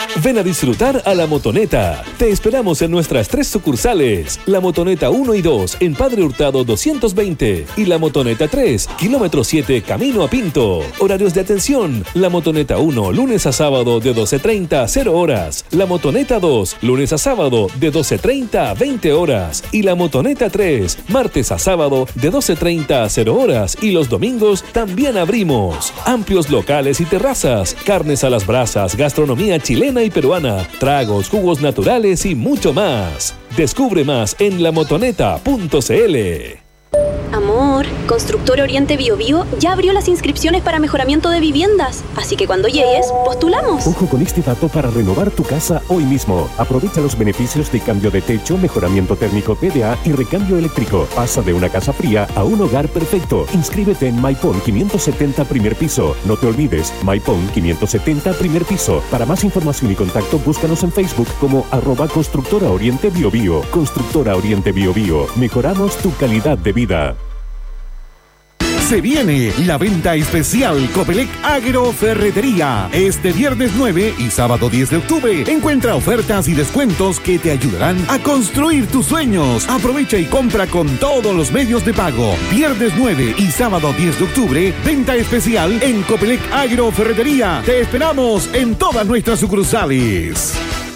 Ven a disfrutar a La Motoneta. Te esperamos en nuestras 3 sucursales. La Motoneta 1 y 2 en Padre Hurtado 220 y La Motoneta 3, kilómetro 7, camino a Pinto. Horarios de atención. La Motoneta 1, lunes a sábado de 12:30 a 0 horas. La Motoneta 2, lunes a sábado de 12:30 a 20 horas. Y La Motoneta 3, martes a sábado de 12:30 a 0 horas. Y los domingos también abrimos. Amplios locales y terrazas, carnes a las brasas, gastronomía chilena y peruana, tragos, jugos naturales y mucho más. Descubre más en lamotoneta.cl. Amor, Constructora Oriente Biobío ya abrió las inscripciones para mejoramiento de viviendas, así que cuando llegues, postulamos. Ojo con este dato para renovar tu casa hoy mismo. Aprovecha los beneficios de cambio de techo, mejoramiento térmico PDA y recambio eléctrico. Pasa de una casa fría a un hogar perfecto. Inscríbete en Maipón 570 primer piso. No te olvides, Maipón 570 primer piso. Para más información y contacto, búscanos en Facebook como @Constructora Oriente Biobío. Constructora Oriente Biobío. Mejoramos tu calidad de vida. Se viene la venta especial Copelec Agroferretería. Este viernes 9 y sábado 10 de octubre. Encuentra ofertas y descuentos que te ayudarán a construir tus sueños. Aprovecha y compra con todos los medios de pago. Viernes 9 y sábado 10 de octubre. Venta especial en Copelec Agroferretería. Te esperamos en todas nuestras sucursales.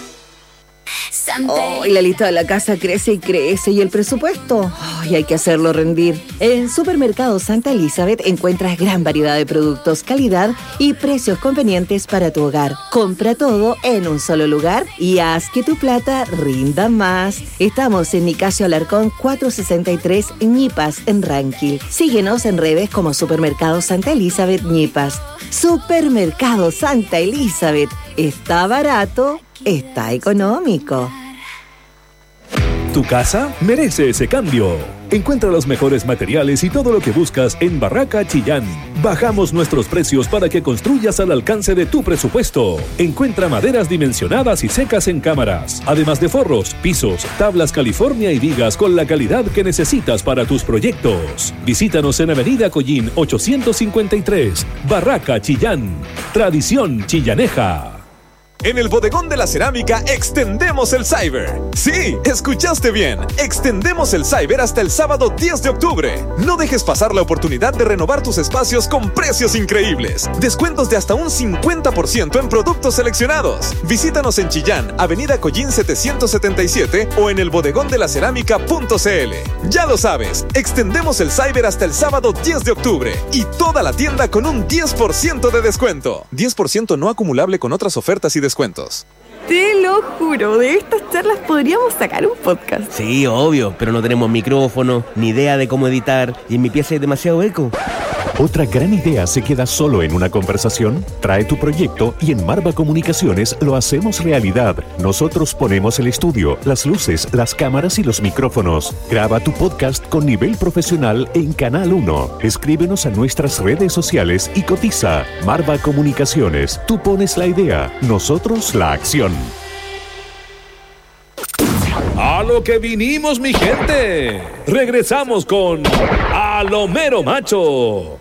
Y la lista de la casa crece y crece. ¿Y el presupuesto? Hay que hacerlo rendir. En Supermercado Santa Elizabeth encuentras gran variedad de productos, calidad y precios convenientes para tu hogar. Compra todo en un solo lugar y haz que tu plata rinda más. Estamos en Nicasio Alarcón 463 Ñipas, en Ranquil. Síguenos en redes como Supermercado Santa Elizabeth Ñipas. Supermercado Santa Elizabeth. Está barato, está económico. Tu casa merece ese cambio. Encuentra los mejores materiales y todo lo que buscas en Barraca Chillán. Bajamos nuestros precios para que construyas al alcance de tu presupuesto. Encuentra maderas dimensionadas y secas en cámaras, además de forros, pisos, tablas California y vigas con la calidad que necesitas para tus proyectos. Visítanos en Avenida Collín 853, Barraca Chillán. Tradición chillaneja. En el Bodegón de la Cerámica extendemos el Cyber. Sí, escuchaste bien. Extendemos el Cyber hasta el sábado 10 de octubre. No dejes pasar la oportunidad de renovar tus espacios con precios increíbles. Descuentos de hasta un 50% en productos seleccionados. Visítanos en Chillán, Avenida Collín 777 o en elbodegondelacerámica.cl. Ya lo sabes, extendemos el Cyber hasta el sábado 10 de octubre y toda la tienda con un 10% de descuento. 10% no acumulable con otras ofertas y descuentos. Te lo juro, de estas charlas podríamos sacar un podcast. Sí, obvio, pero no tenemos micrófono, ni idea de cómo editar y en mi pieza hay demasiado eco. ¿Otra gran idea se queda solo en una conversación? Trae tu proyecto y en Marva Comunicaciones lo hacemos realidad. Nosotros ponemos el estudio, las luces, las cámaras y los micrófonos. Graba tu podcast con nivel profesional en Canal 1. Escríbenos a nuestras redes sociales y cotiza. Marva Comunicaciones. Tú pones la idea, nosotros la acción. A lo que vinimos, mi gente. Regresamos con A lo Mero Macho.